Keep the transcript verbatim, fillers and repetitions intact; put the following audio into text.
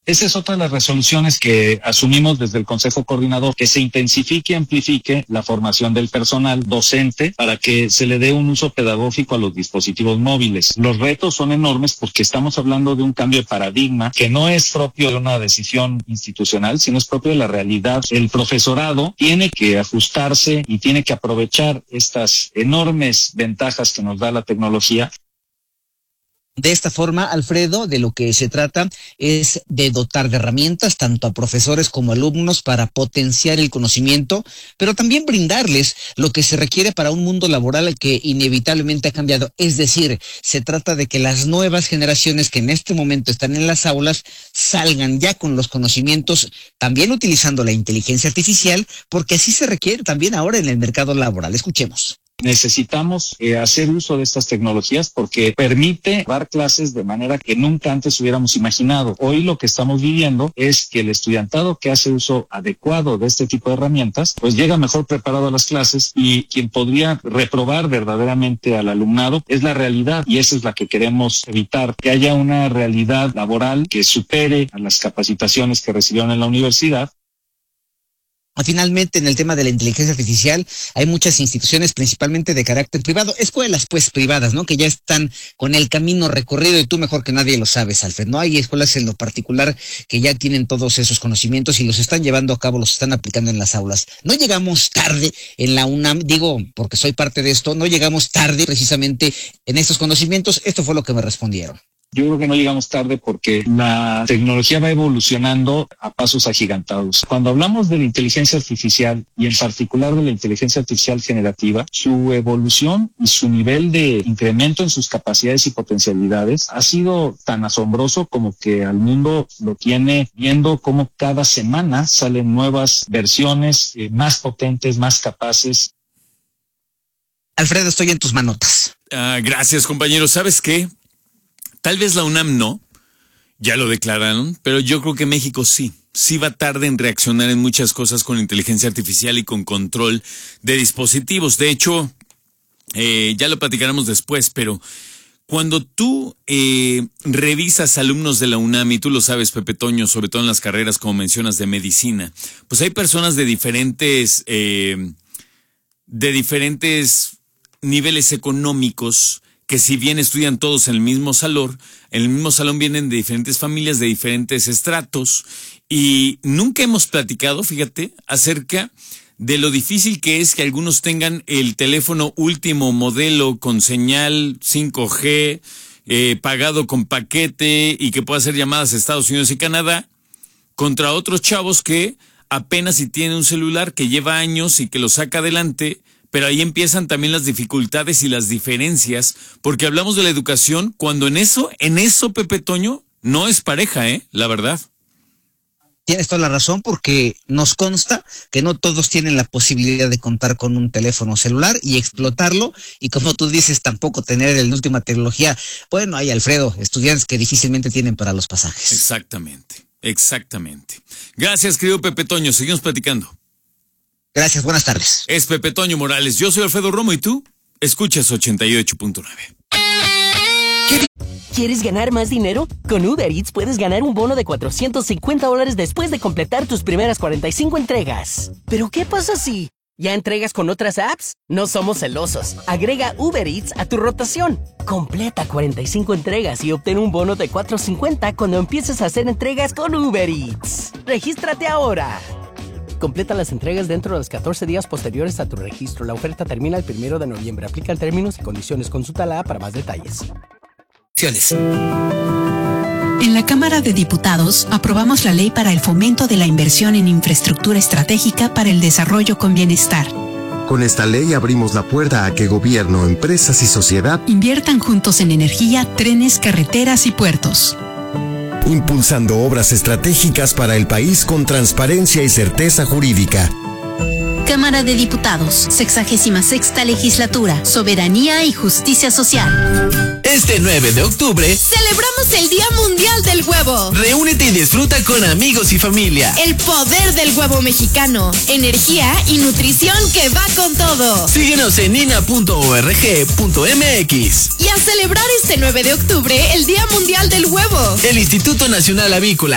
Esa es otra de las resoluciones que asumimos desde el Consejo Coordinador, que se intensifique y amplifique la formación del personal docente para que se le dé un uso pedagógico a los dispositivos móviles. Los retos son enormes porque estamos hablando de un cambio de paradigma que no es propio de una decisión institucional, sino es propio de la realidad. El profesorado tiene que ajustarse y tiene que aprovechar estas enormes ventajas que nos da la tecnología. De esta forma, Alfredo, de lo que se trata es de dotar de herramientas tanto a profesores como a alumnos para potenciar el conocimiento, pero también brindarles lo que se requiere para un mundo laboral que inevitablemente ha cambiado. Es decir, se trata de que las nuevas generaciones que en este momento están en las aulas salgan ya con los conocimientos, también utilizando la inteligencia artificial, porque así se requiere también ahora en el mercado laboral. Escuchemos. Necesitamos eh, hacer uso de estas tecnologías porque permite dar clases de manera que nunca antes hubiéramos imaginado. Hoy lo que estamos viviendo es que el estudiantado que hace uso adecuado de este tipo de herramientas, pues llega mejor preparado a las clases, y quien podría reprobar verdaderamente al alumnado es la realidad, y esa es la que queremos evitar, que haya una realidad laboral que supere a las capacitaciones que recibieron en la universidad. Finalmente, en el tema de la inteligencia artificial, hay muchas instituciones, principalmente de carácter privado, escuelas pues privadas, ¿no? Que ya están con el camino recorrido, y tú mejor que nadie lo sabes, Alfred, ¿no? Hay escuelas en lo particular que ya tienen todos esos conocimientos y los están llevando a cabo, los están aplicando en las aulas. No llegamos tarde en la UNAM, digo, porque soy parte de esto, no llegamos tarde precisamente en estos conocimientos. Esto fue lo que me respondieron. Yo creo que no llegamos tarde porque la tecnología va evolucionando a pasos agigantados. Cuando hablamos de la inteligencia artificial, y en particular de la inteligencia artificial generativa, su evolución y su nivel de incremento en sus capacidades y potencialidades ha sido tan asombroso como que al mundo lo tiene viendo cómo cada semana salen nuevas versiones eh, más potentes, más capaces. Alfredo, estoy en tus manotas. Ah, gracias, compañero. ¿Sabes qué? Tal vez la UNAM no, ya lo declararon, pero yo creo que México sí. Sí va tarde en reaccionar en muchas cosas con inteligencia artificial y con control de dispositivos. De hecho, eh, ya lo platicaremos después, pero cuando tú eh, revisas alumnos de la UNAM, y tú lo sabes, Pepe Toño, sobre todo en las carreras, como mencionas, de medicina, pues hay personas de diferentes, eh, de diferentes niveles económicos, que si bien estudian todos en el mismo salón, en el mismo salón vienen de diferentes familias, de diferentes estratos, y nunca hemos platicado, fíjate, acerca de lo difícil que es que algunos tengan el teléfono último modelo con señal cinco G, eh, pagado con paquete, y que pueda hacer llamadas a Estados Unidos y Canadá, contra otros chavos que apenas si tienen un celular que lleva años y que lo saca adelante. Pero ahí empiezan también las dificultades y las diferencias, porque hablamos de la educación cuando en eso, en eso, Pepe Toño, no es pareja, ¿eh? La verdad. Tienes toda la razón, porque nos consta que no todos tienen la posibilidad de contar con un teléfono celular y explotarlo, y como tú dices, tampoco tener la última tecnología. Bueno, hay, Alfredo, estudiantes que difícilmente tienen para los pasajes. Exactamente, exactamente. Gracias, querido Pepe Toño, seguimos platicando. Gracias, buenas tardes. Es Pepe Toño Morales, yo soy Alfredo Romo, y tú escuchas ochenta y ocho punto nueve. ¿Quieres ganar más dinero? Con Uber Eats puedes ganar un bono de cuatrocientos cincuenta dólares después de completar tus primeras cuarenta y cinco entregas. ¿Pero qué pasa si ya entregas con otras apps? No somos celosos. Agrega Uber Eats a tu rotación. Completa cuarenta y cinco entregas y obtén un bono de cuatrocientos cincuenta cuando empieces a hacer entregas con Uber Eats. ¡Regístrate ahora! Completa las entregas dentro de los catorce días posteriores a tu registro. La oferta termina el primero de noviembre. Aplican términos y condiciones. Consulta la A para más detalles. En la Cámara de Diputados aprobamos la ley para el fomento de la inversión en infraestructura estratégica para el desarrollo con bienestar. Con esta ley abrimos la puerta a que gobierno, empresas y sociedad inviertan juntos en energía, trenes, carreteras y puertos, impulsando obras estratégicas para el país con transparencia y certeza jurídica. Cámara de Diputados, sexagésima sexta legislatura, soberanía y justicia social. Este nueve de octubre celebramos el Día Mundial del Huevo. Reúnete y disfruta con amigos y familia. El poder del huevo mexicano, energía y nutrición que va con todo. Síguenos en ina punto org punto mx. Y a celebrar este nueve de octubre el Día Mundial del Huevo. El Instituto Nacional Avícola